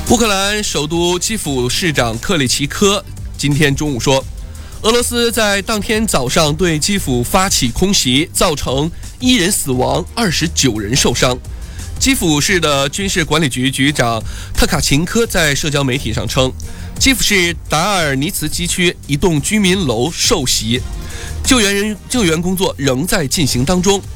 乌克兰首都基辅市长克里奇科今天中午说，俄罗斯在当天早上对基辅发起空袭，造成1人死亡，29人受伤。基辅市的军事管理局局长特卡琴科在社交媒体上称，基辅市达尔尼茨基区一栋居民楼受袭，救援工作仍在进行当中。